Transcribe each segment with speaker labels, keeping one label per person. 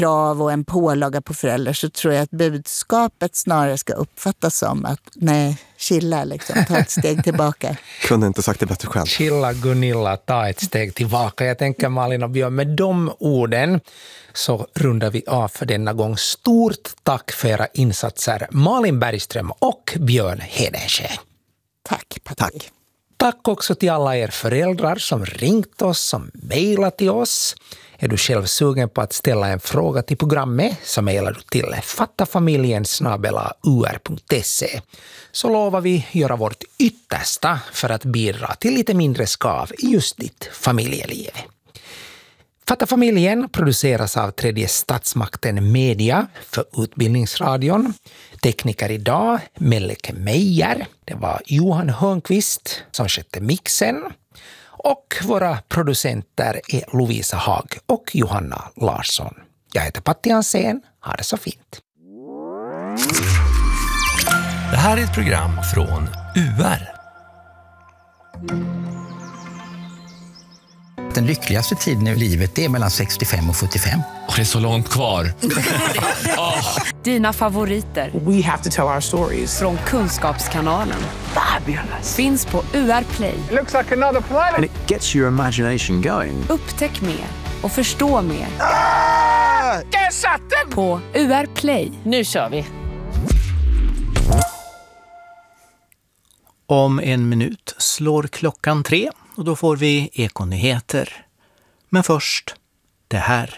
Speaker 1: krav och en pålaga på föräldrar, så tror jag att budskapet snarare ska uppfattas som att nej, chilla liksom, ta ett steg tillbaka.
Speaker 2: Kunde inte sagt det bättre själv.
Speaker 3: Chilla Gunilla, ta ett steg tillbaka. Jag tänker Malin och Björn, med de orden så rundar vi av för denna gång. Stort tack för era insatser, Malin Bergström och Björn Hedensjö.
Speaker 1: Tack, Patrik.
Speaker 2: Tack.
Speaker 3: Tack också till alla er föräldrar som ringt oss, som mejlat till oss. Är du själv sugen på att ställa en fråga till programmet så mejlar du till fattafamiljen@ur.se. Så lovar vi göra vårt yttersta för att bidra till lite mindre skav i just ditt familjeliv. Fatta familjen produceras av Tredje statsmakten Media för Utbildningsradion. Tekniker idag, Melke Meijer. Det var Johan Hörnqvist som skötte mixen. Och våra producenter är Lovisa Hag och Johanna Larsson. Jag heter Patti Hansén. Ha det så fint.
Speaker 4: Det här är ett program från UR.
Speaker 5: Den lyckligaste tiden i livet är mellan 65 och 75.
Speaker 4: Och det är så långt kvar.
Speaker 6: Dina favoriter.
Speaker 7: We have to tell our stories.
Speaker 6: Från Kunskapskanalen.
Speaker 7: Fabulous.
Speaker 6: Finns på UR Play.
Speaker 7: It looks like another planet.
Speaker 8: And it gets your imagination going.
Speaker 6: Upptäck mer och förstå mer.
Speaker 7: Där satt den!
Speaker 6: På UR Play.
Speaker 7: Nu kör vi.
Speaker 9: Om en minut slår klockan 3 och då får vi Ekonyheter. Men först det här.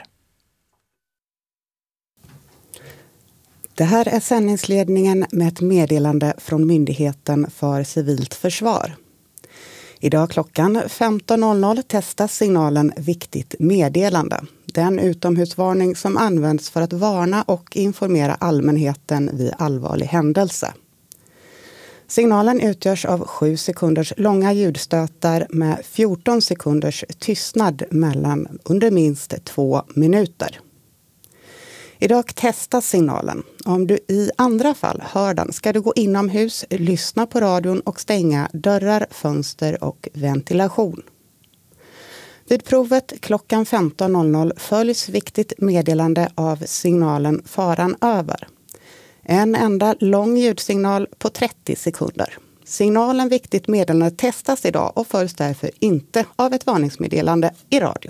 Speaker 10: Det här är sändningsledningen med ett meddelande från Myndigheten för civilt försvar. Idag klockan 15.00 testas signalen Viktigt meddelande. Den utomhusvarning som används för att varna och informera allmänheten vid allvarlig händelse. Signalen utgörs av 7 sekunders långa ljudstötar med 14 sekunders tystnad mellan under minst 2 minuter. Idag testas signalen. Om du i andra fall hör den ska du gå inomhus, lyssna på radion och stänga dörrar, fönster och ventilation. Vid provet klockan 15.00 följs viktigt meddelande av signalen Faran över. En enda lång ljudsignal på 30 sekunder. Signalen Viktigt meddelande testas idag och följs därför inte av ett varningsmeddelande i radio.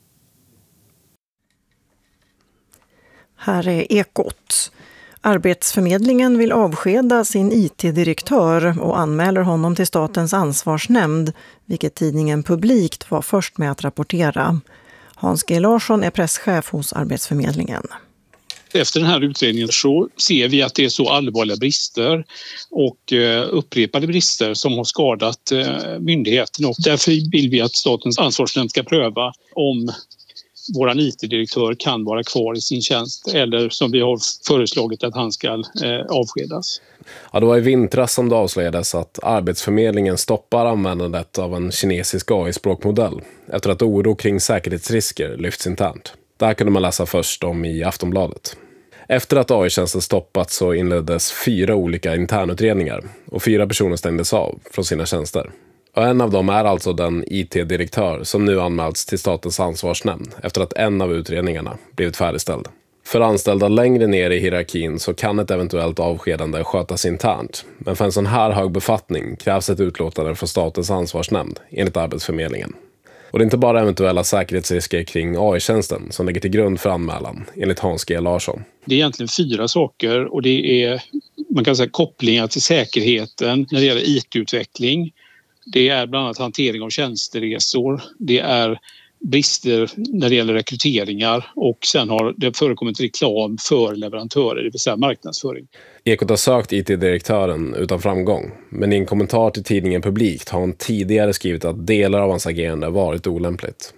Speaker 11: Här är Ekot. Arbetsförmedlingen vill avskeda sin IT-direktör och anmäler honom till Statens ansvarsnämnd, vilket tidningen Publikt var först med att rapportera. Hans G. Larsson är presschef hos Arbetsförmedlingen.
Speaker 12: Efter den här utredningen så ser vi att det är så allvarliga brister och upprepade brister som har skadat myndigheten. Och därför vill vi att Statens ansvarsnämnd ska pröva om våran IT-direktör kan vara kvar i sin tjänst eller som vi har föreslagit att han ska avskedas.
Speaker 13: Ja, det var i vintras som det avslöjades att Arbetsförmedlingen stoppar användandet av en kinesisk AI-språkmodell efter att oro kring säkerhetsrisker lyfts internt. Det här kunde man läsa först om i Aftonbladet. Efter att AI-tjänsten stoppats så inleddes 4 olika internutredningar och 4 personer stängdes av från sina tjänster. Och en av dem är alltså den IT-direktör som nu anmälts till Statens ansvarsnämnd efter att en av utredningarna blivit färdigställd. För anställda längre ner i hierarkin så kan ett eventuellt avskedande skötas internt. Men för en sån här hög befattning krävs ett utlåtande från Statens ansvarsnämnd enligt Arbetsförmedlingen. Och det är inte bara eventuella säkerhetsrisker kring AI-tjänsten som ligger till grund för anmälan, enligt Hans G. Larsson.
Speaker 12: Det är egentligen 4 saker och det är, man kan säga, kopplingar till säkerheten när det gäller IT-utveckling. Det är bland annat hantering av tjänsteresor, det är brister när det gäller rekryteringar och sen har det förekommit reklam för leverantörer, det vill säga marknadsföring.
Speaker 13: Ekot har sökt IT-direktören utan framgång, men i en kommentar till tidningen Publikt har hon tidigare skrivit att delar av hans agerande varit olämpligt.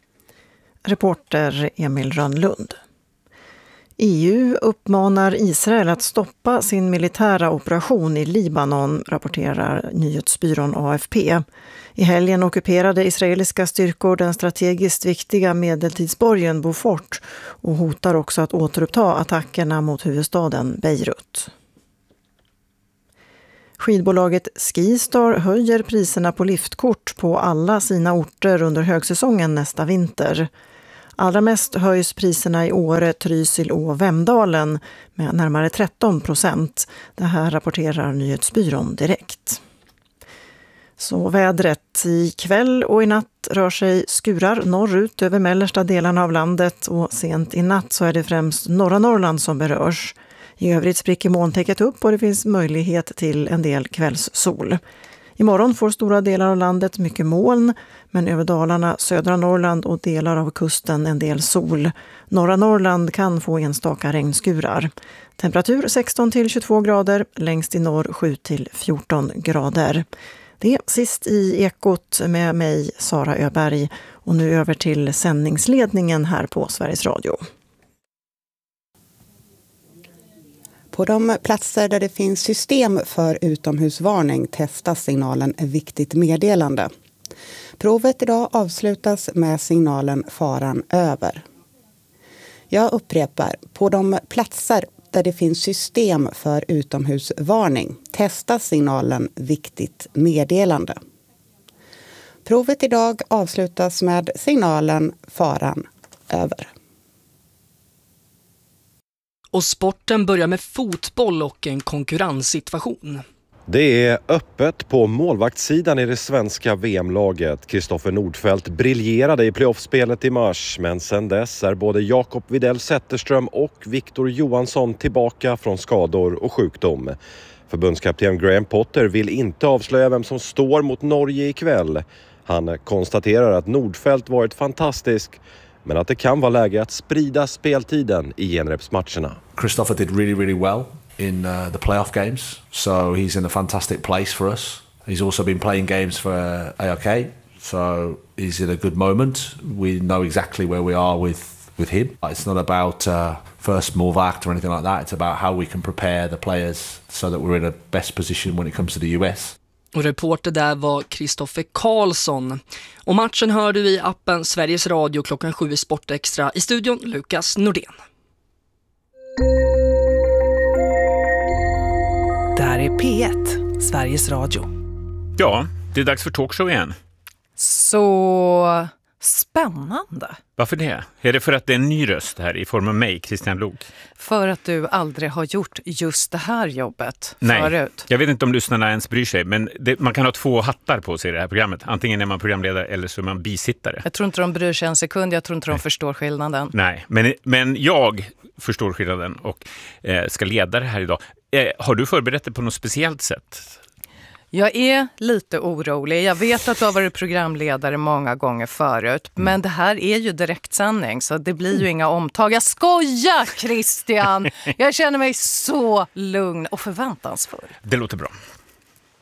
Speaker 11: Reporter Emil Rönnlund. EU uppmanar Israel att stoppa sin militära operation i Libanon, rapporterar nyhetsbyrån AFP. I helgen ockuperade israeliska styrkor den strategiskt viktiga medeltidsborgen Beaufort och hotar också att återuppta attackerna mot huvudstaden Beirut. Skidbolaget Skistar höjer priserna på liftkort på alla sina orter under högsäsongen nästa vinter. Allra mest höjs priserna i Åre, Trysil och Vemdalen med närmare 13%. Det här rapporterar Nyhetsbyrån direkt. Så vädret. I kväll och i natt rör sig skurar norrut över mellersta delarna av landet och sent i natt så är det främst norra Norrland som berörs. I övrigt spricker molntäcket upp och det finns möjlighet till en del kvällssol. Imorgon får stora delar av landet mycket moln, men över Dalarna, södra Norrland och delar av kusten en del sol. Norra Norrland kan få enstaka regnskurar. Temperatur 16-22 grader, längst i norr 7-14 grader. Det är sist i Ekot med mig, Sara Öberg. Och nu över till sändningsledningen här på Sveriges Radio.
Speaker 10: På de platser där det finns system för utomhusvarning testas signalen viktigt meddelande. Provet idag avslutas med signalen faran över. Jag upprepar, på de platser där det finns system för utomhusvarning testas signalen viktigt meddelande. Provet idag avslutas med signalen faran över.
Speaker 2: Och sporten börjar med fotboll och en konkurrenssituation.
Speaker 14: Det är öppet på målvaktssidan i det svenska VM-laget. Kristoffer Nordfeldt briljerade i playoffspelet i mars, men sedan dess är både Jakob Widell Zetterström och Victor Johansson tillbaka från skador och sjukdom. Förbundskapten Graham Potter vill inte avslöja vem som står mot Norge ikväll. Han konstaterar att Nordfeldt varit fantastisk, men att det kan vara läge att sprida speltiden i genrepsmatcherna.
Speaker 15: Kristoffer did really well in the playoff games, so he's in a fantastic place for us. He's also been playing games for ARK, so he's in a good moment. We know exactly where we are with him. It's not about first move act or anything like that. It's about how we can prepare the players so that we're in a best position when it comes to the US.
Speaker 2: Och reporter där var Kristoffer Karlsson. Och matchen hör du i appen Sveriges Radio 7 i Sportextra. I studion Lukas Nordén.
Speaker 16: Det här är P1, Sveriges Radio.
Speaker 17: Ja, det är dags för talkshow igen.
Speaker 16: Så spännande.
Speaker 17: Varför det? Är det för att det är en ny röst här i form av mig, Christian Lok?
Speaker 16: För att du aldrig har gjort just det här jobbet
Speaker 17: förut.
Speaker 16: Nej,
Speaker 17: jag vet inte om lyssnarna ens bryr sig, men man kan ha 2 hattar på sig i det här programmet. Antingen är man programledare eller så är man bisittare.
Speaker 16: Jag tror inte de bryr sig en sekund, jag tror inte de förstår skillnaden.
Speaker 17: Nej, men jag förstår skillnaden och ska leda det här idag. Har du förberett det på något speciellt sätt?
Speaker 16: Jag är lite orolig. Jag vet att du har varit programledare många gånger förut. Men det här är ju direktsändning så det blir ju inga omtag. Jag skojar, Christian! Jag känner mig så lugn och förväntansfull.
Speaker 17: Det låter bra.